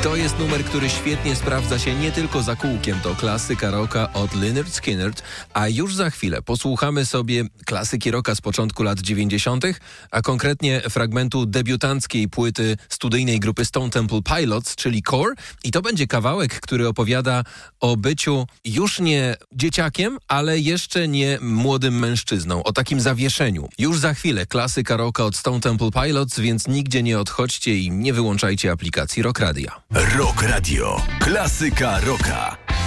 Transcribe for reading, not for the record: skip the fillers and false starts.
To jest numer, który świetnie sprawdza się nie tylko za kółkiem. To klasyka rocka od Lynyrd Skynyrd, a już za chwilę posłuchamy sobie klasyki rocka z początku lat 90., a konkretnie fragmentu debiutanckiej płyty studyjnej grupy Stone Temple Pilots, czyli Core. I to będzie kawałek, który opowiada o byciu już nie dzieciakiem, ale jeszcze nie młodym mężczyzną, o takim zawieszeniu. Już za chwilę klasyka rocka od Stone Temple Pilots, więc nigdzie nie odchodźcie i nie wyłączajcie aplikacji Rock Radia. Rock Radio. Klasyka rocka.